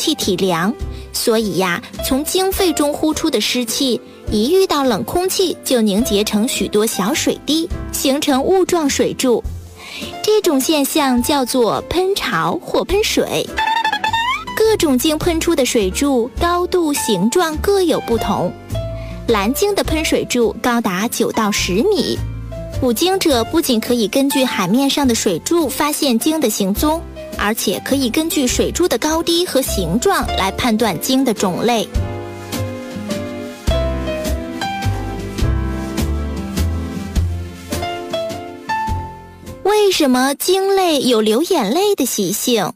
气体凉，所以呀，从经肺中呼出的湿气，一遇到冷空气就凝结成许多小水滴，形成雾状水柱。这种现象叫做喷潮或喷水。各种经喷出的水柱高度、形状各有不同。蓝经的喷水柱高达9到10米。捕鲸者不仅可以根据海面上的水柱发现鲸的行踪，而且可以根据水柱的高低和形状来判断鲸的种类。为什么鲸类有流眼泪的习性？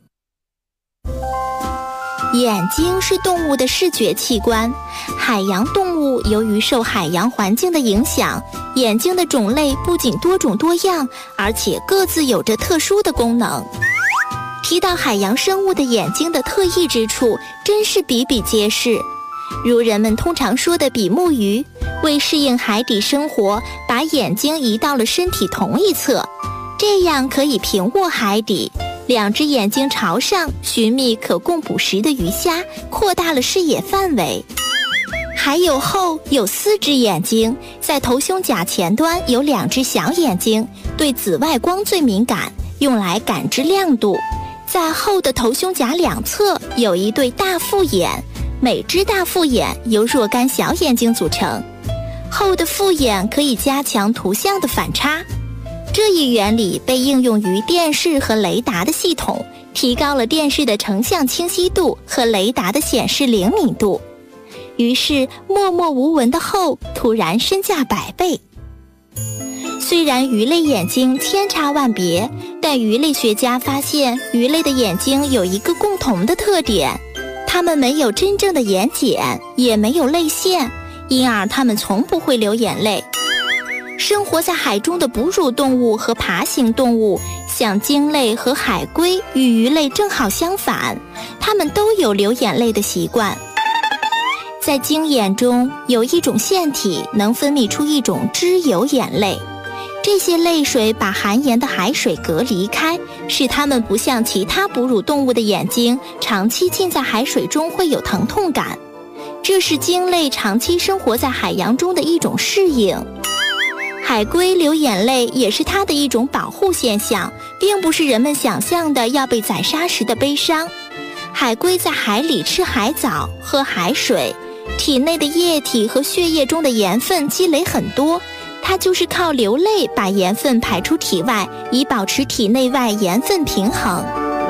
眼睛是动物的视觉器官，海洋动物由于受海洋环境的影响，眼睛的种类不仅多种多样，而且各自有着特殊的功能。提到海洋生物的眼睛的特异之处，真是比比皆是。如人们通常说的比目鱼，为适应海底生活，把眼睛移到了身体同一侧，这样可以平卧海底。2只眼睛朝上，寻觅可供捕食的鱼虾，扩大了视野范围。还有后有4只眼睛，在头胸甲前端有2只小眼睛，对紫外光最敏感，用来感知亮度。在后的头胸甲两侧有一对大复眼，每只大复眼由若干小眼睛组成。后的复眼可以加强图像的反差。这一原理被应用于电视和雷达的系统，提高了电视的成像清晰度和雷达的显示灵敏度。于是默默无闻的后突然身价100倍。虽然鱼类眼睛千差万别，但鱼类学家发现鱼类的眼睛有一个共同的特点，它们没有真正的眼睑，也没有泪腺，因而它们从不会流眼泪。生活在海中的哺乳动物和爬行动物，像鲸类和海龟与鱼类正好相反，它们都有流眼泪的习惯。在鲸眼中有一种腺体能分泌出一种脂油眼泪，这些泪水把含盐的海水隔离开，使它们不像其他哺乳动物的眼睛长期浸在海水中会有疼痛感，这是鲸类长期生活在海洋中的一种适应。海龟流眼泪也是它的一种保护现象，并不是人们想象的要被宰杀时的悲伤。海龟在海里吃海藻、喝海水，体内的液体和血液中的盐分积累很多，它就是靠流泪把盐分排出体外，以保持体内外盐分平衡。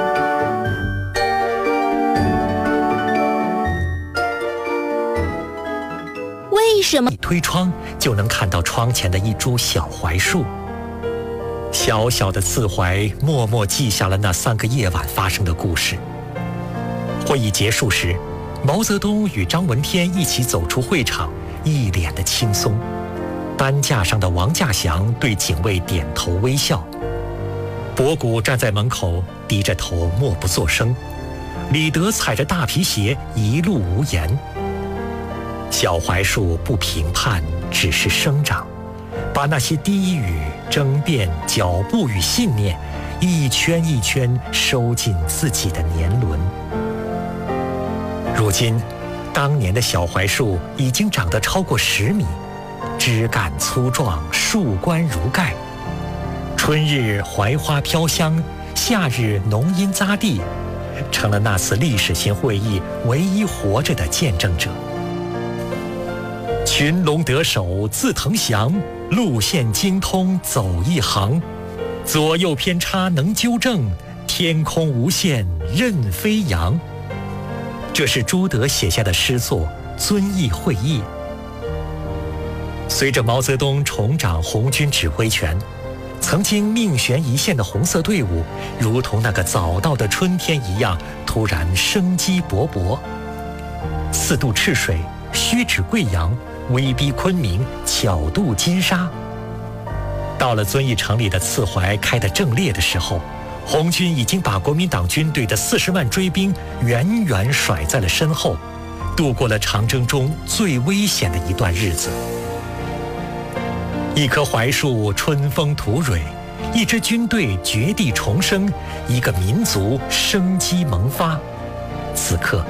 为什么一推窗就能看到窗前的一株小槐树？小小的刺槐默默记下了那3个夜晚发生的故事。会议结束时，毛泽东与张闻天一起走出会场，一脸的轻松。担架上的王稼祥对警卫点头微笑。博古站在门口，低着头默不作声。李德踩着大皮鞋，一路无言。小槐树不评判，只是生长，把那些低语、争辩、脚步与信念一圈一圈收进自己的年轮。如今，当年的小槐树已经长得超过10米，枝干粗壮，树冠如盖。春日槐花飘香，夏日浓荫匝地，成了那次历史性会议唯一活着的见证者。群龙得手自腾翔，路线精通走一行，左右偏差能纠正，天空无限任飞扬。这是朱德写下的诗作《遵义会议》。随着毛泽东重掌红军指挥权，曾经命悬一线的红色队伍，如同那个早到的春天一样，突然生机勃勃。4渡赤水，虚指贵阳，威逼昆明，巧渡金沙。到了遵义城里的刺槐开得正烈的时候，红军已经把国民党军队的40万追兵远远甩在了身后，度过了长征中最危险的一段日子。一棵槐树春风吐蕊，一支军队绝地重生，一个民族生机萌发。此刻